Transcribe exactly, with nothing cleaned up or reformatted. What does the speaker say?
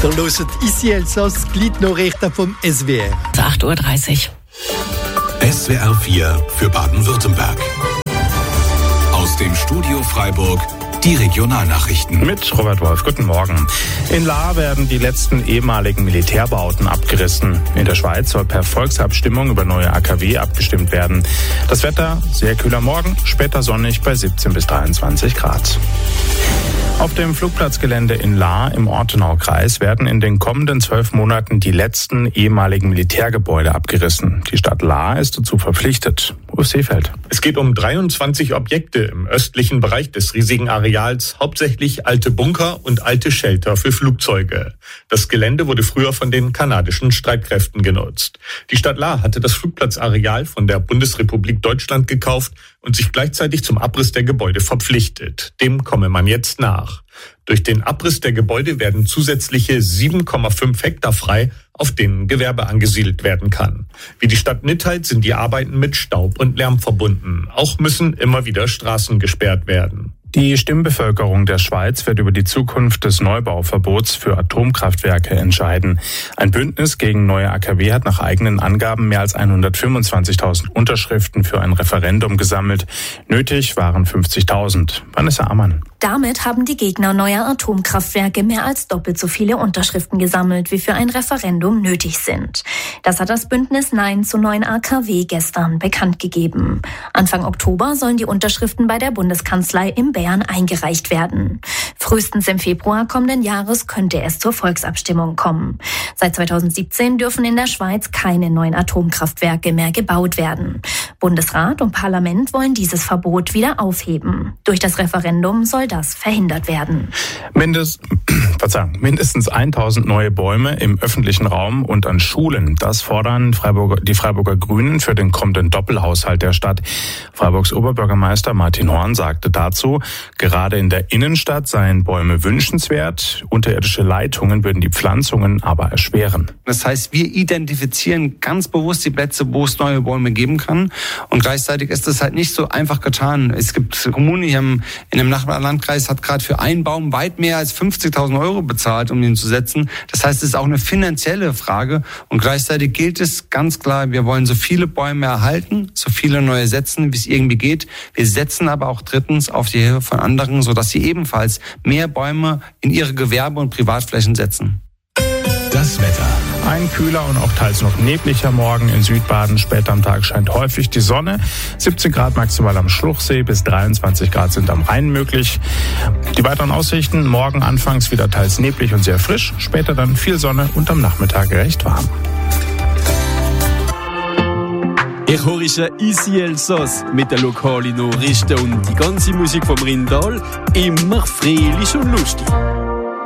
Ihr hört «Ici Elsass», Gliednachrichten vom S W R. acht Uhr dreißig. S W R vier für Baden-Württemberg. Aus dem Studio Freiburg die Regionalnachrichten. Mit Robert Wolf, guten Morgen. In Lahr werden die letzten ehemaligen Militärbauten abgerissen. In der Schweiz soll per Volksabstimmung über neue A K W abgestimmt werden. Das Wetter, sehr kühler Morgen, später sonnig bei siebzehn bis dreiundzwanzig Grad. Auf dem Flugplatzgelände in Lahr im Ortenaukreis werden in den kommenden zwölf Monaten die letzten ehemaligen Militärgebäude abgerissen. Die Stadt Lahr ist dazu verpflichtet. Urs Seefeld. Es geht um dreiundzwanzig Objekte im östlichen Bereich des riesigen Areals, hauptsächlich alte Bunker und alte Shelter für Flugzeuge. Das Gelände wurde früher von den kanadischen Streitkräften genutzt. Die Stadt Lahr hatte das Flugplatzareal von der Bundesrepublik Deutschland gekauft und sich gleichzeitig zum Abriss der Gebäude verpflichtet. Dem komme man jetzt nach. Durch den Abriss der Gebäude werden zusätzliche sieben Komma fünf Hektar frei, auf denen Gewerbe angesiedelt werden kann. Wie die Stadt mitteilt, sind die Arbeiten mit Staub und Lärm verbunden. Auch müssen immer wieder Straßen gesperrt werden. Die Stimmbevölkerung der Schweiz wird über die Zukunft des Neubauverbots für Atomkraftwerke entscheiden. Ein Bündnis gegen neue A K W hat nach eigenen Angaben mehr als hundertfünfundzwanzigtausend Unterschriften für ein Referendum gesammelt. Nötig waren fünfzigtausend. Vanessa Ammann. Damit haben die Gegner neuer Atomkraftwerke mehr als doppelt so viele Unterschriften gesammelt, wie für ein Referendum nötig sind. Das hat das Bündnis Nein zu neuen A K W gestern bekannt gegeben. Anfang Oktober sollen die Unterschriften bei der Bundeskanzlei in Bern eingereicht werden. Frühestens im Februar kommenden Jahres könnte es zur Volksabstimmung kommen. Seit zweitausendsiebzehn dürfen in der Schweiz keine neuen Atomkraftwerke mehr gebaut werden. Bundesrat und Parlament wollen dieses Verbot wieder aufheben. Durch das Referendum soll das verhindert werden. Mindest, Verzeihung, mindestens tausend neue Bäume im öffentlichen Raum und an Schulen. Das fordern Freiburger, die Freiburger Grünen für den kommenden Doppelhaushalt der Stadt. Freiburgs Oberbürgermeister Martin Horn sagte dazu, gerade in der Innenstadt seien Bäume wünschenswert. Unterirdische Leitungen würden die Pflanzungen aber erschweren. Das heißt, wir identifizieren ganz bewusst die Plätze, wo es neue Bäume geben kann. Und gleichzeitig ist es halt nicht so einfach getan. Es gibt Kommunen hier in einem Nachbarlandkreis, hat gerade für einen Baum weit mehr als fünfzigtausend Euro bezahlt, um ihn zu setzen. Das heißt, es ist auch eine finanzielle Frage. Und gleichzeitig gilt es ganz klar, wir wollen so viele Bäume erhalten, so viele neue setzen, wie es irgendwie geht. Wir setzen aber auch drittens auf die Hilfe von anderen, sodass sie ebenfalls mehr Bäume in ihre Gewerbe- und Privatflächen setzen. Das Wetter. Ein kühler und auch teils noch nebliger Morgen in Südbaden. Später am Tag scheint häufig die Sonne. siebzehn Grad maximal am Schluchsee, bis dreiundzwanzig Grad sind am Rhein möglich. Die weiteren Aussichten: morgen anfangs wieder teils neblig und sehr frisch, später dann viel Sonne und am Nachmittag recht warm. Ich höre «Ici Elsass» mit den lokalen Nachrichten und die ganze Musik vom Rindal. Immer fröhlich und lustig.